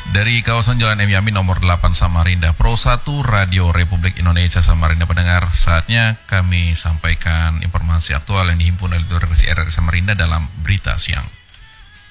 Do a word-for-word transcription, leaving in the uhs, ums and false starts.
Dari kawasan Jalan M. Yamin nomor delapan Samarinda, Pro satu Radio Republik Indonesia Samarinda pendengar, saatnya kami sampaikan informasi aktual yang dihimpun oleh redaksi R R I Samarinda dalam Berita Siang.